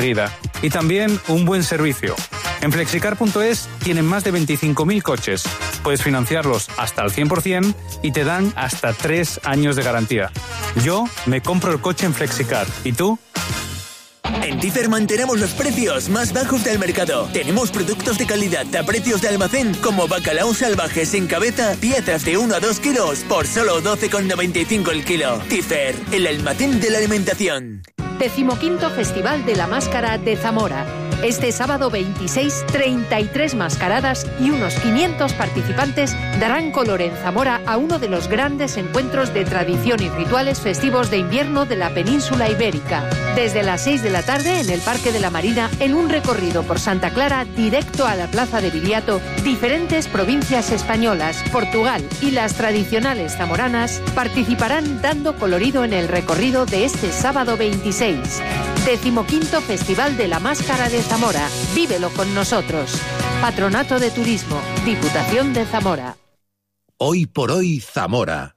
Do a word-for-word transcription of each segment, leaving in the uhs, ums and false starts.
y también un buen servicio. En flexicar punto es tienen más de veinticinco mil coches. Puedes financiarlos hasta al cien por ciento y te dan hasta tres años de garantía. Yo me compro el coche en Flexicar. ¿Y tú? En Tifer mantenemos los precios más bajos del mercado. Tenemos productos de calidad a precios de almacén como bacalao salvaje sin cabeza, piezas de uno a dos kilos por solo doce con noventa y cinco el kilo. Tifer, el almacén de la alimentación. Decimoquinto Festival de la Máscara de Zamora. Este sábado veintiséis, treinta y tres mascaradas y unos quinientos participantes darán color en Zamora a uno de los grandes encuentros de tradición y rituales festivos de invierno de la península ibérica. Desde las seis de la tarde en el Parque de la Marina, en un recorrido por Santa Clara directo a la Plaza de Viriato, diferentes provincias españolas, Portugal y las tradicionales zamoranas participarán dando colorido en el recorrido de este sábado veintiséis. Decimoquinto Festival de la Máscara de Zamora. Vívelo con nosotros. Patronato de Turismo, Diputación de Zamora. Hoy por hoy, Zamora.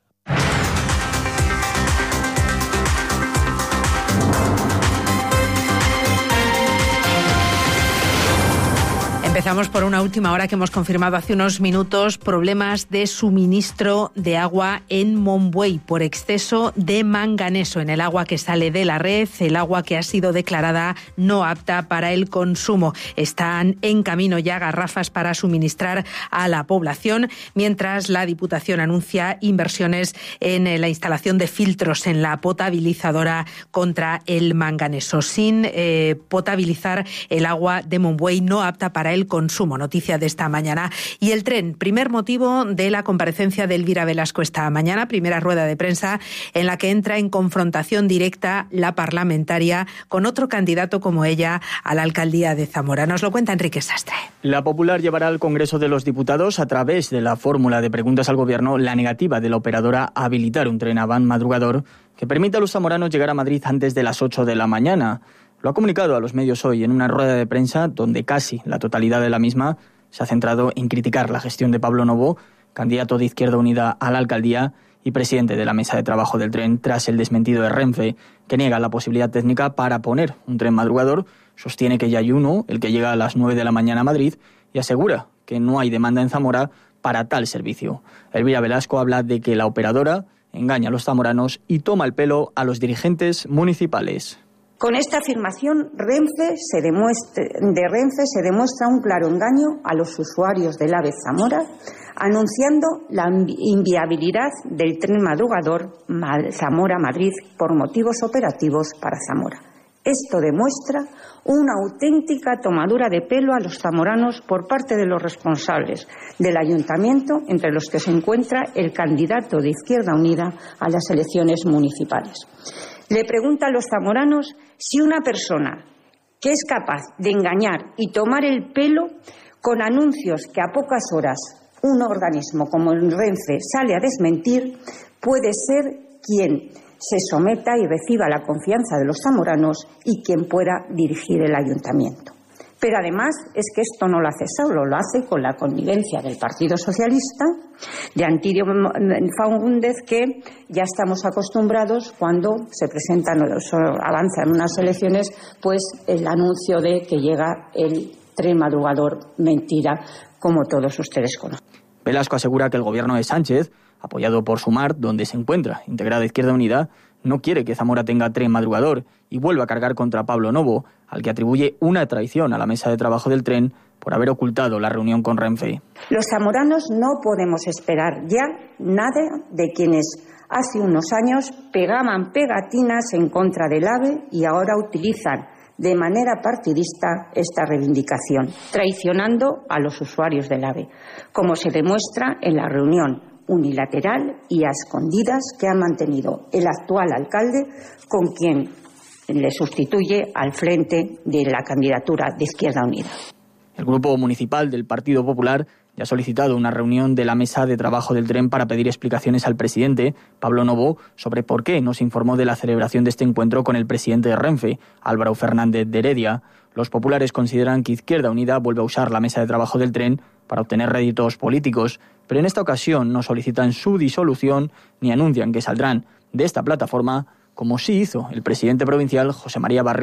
Empezamos por una última hora que hemos confirmado hace unos minutos, problemas de suministro de agua en Monbuey por exceso de manganeso en el agua que sale de la red, el agua que ha sido declarada no apta para el consumo. Están en camino ya garrafas para suministrar a la población, mientras la Diputación anuncia inversiones en la instalación de filtros en la potabilizadora contra el manganeso. Sin eh, potabilizar el agua de Monbuey no apta para el consumo, noticia de esta mañana. Y el tren, primer motivo de la comparecencia de Elvira Velasco esta mañana, primera rueda de prensa en la que entra en confrontación directa la parlamentaria con otro candidato como ella a la alcaldía de Zamora. Nos lo cuenta Enrique Sastre. La Popular llevará al Congreso de los Diputados, a través de la fórmula de preguntas al Gobierno, la negativa de la operadora a habilitar un tren Avant madrugador que permita a los zamoranos llegar a Madrid antes de las ocho de la mañana. Lo ha comunicado a los medios hoy en una rueda de prensa donde casi la totalidad de la misma se ha centrado en criticar la gestión de Pablo Novo, candidato de Izquierda Unida a la alcaldía y presidente de la mesa de trabajo del tren, tras el desmentido de Renfe, que niega la posibilidad técnica para poner un tren madrugador, sostiene que ya hay uno, el que llega a las nueve de la mañana a Madrid, y asegura que no hay demanda en Zamora para tal servicio. Elvira Velasco habla de que la operadora engaña a los zamoranos y toma el pelo a los dirigentes municipales. Con esta afirmación, Renfe se demuestra, de Renfe se demuestra un claro engaño a los usuarios del AVE Zamora, anunciando la inviabilidad del tren madrugador Zamora-Madrid por motivos operativos para Zamora. Esto demuestra una auténtica tomadura de pelo a los zamoranos por parte de los responsables del ayuntamiento, entre los que se encuentra el candidato de Izquierda Unida a las elecciones municipales. Le pregunta a los zamoranos si una persona que es capaz de engañar y tomar el pelo con anuncios que a pocas horas un organismo como el Renfe sale a desmentir, puede ser quien se someta y reciba la confianza de los zamoranos y quien pueda dirigir el ayuntamiento. Pero además es que esto no lo hace solo, lo hace con la connivencia del Partido Socialista, de Antidio Faúndez, que ya estamos acostumbrados cuando se presentan o avanzan unas elecciones, pues el anuncio de que llega el tren madrugador, mentira, como todos ustedes conocen. Velasco asegura que el gobierno de Sánchez, apoyado por Sumar, donde se encuentra integrada Izquierda Unida, no quiere que Zamora tenga tren madrugador y vuelva a cargar contra Pablo Novo, al que atribuye una traición a la mesa de trabajo del tren por haber ocultado la reunión con Renfe. Los zamoranos no podemos esperar ya nada de quienes hace unos años pegaban pegatinas en contra del AVE y ahora utilizan de manera partidista esta reivindicación, traicionando a los usuarios del AVE, como se demuestra en la reunión unilateral y a escondidas que ha mantenido el actual alcalde con quien le sustituye al frente de la candidatura de Izquierda Unida. El Grupo Municipal del Partido Popular ya ha solicitado una reunión de la mesa de trabajo del tren para pedir explicaciones al presidente, Pablo Novo, sobre por qué no se informó de la celebración de este encuentro con el presidente de Renfe, Álvaro Fernández de Heredia. Los populares consideran que Izquierda Unida vuelve a usar la mesa de trabajo del tren para obtener réditos políticos, pero en esta ocasión no solicitan su disolución ni anuncian que saldrán de esta plataforma, como sí hizo el presidente provincial José María Barrios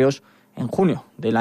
en junio del